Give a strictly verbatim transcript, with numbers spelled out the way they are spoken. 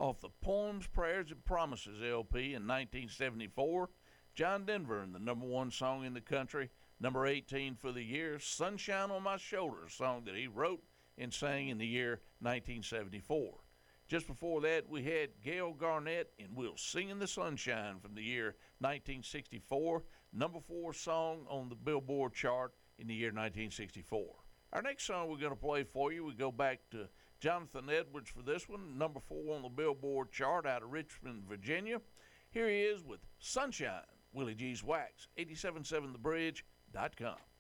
Off the Poems, Prayers, and Promises L P in nineteen seventy-four, John Denver and the number one song in the country, number eighteen for the year, Sunshine on My Shoulder, a song that he wrote and sang in the year nineteen seventy-four. Just before that, we had Gail Garnett and We'll Sing in the Sunshine from the year nineteen sixty-four, number four song on the Billboard chart in the year nineteen sixty-four. Our next song we're going to play for you, we go back to Jonathan Edwards for this one, number four on the Billboard chart out of Richmond, Virginia. Here he is with Sunshine, Willie G's Wax, eighty-seven point seven the bridge dot com.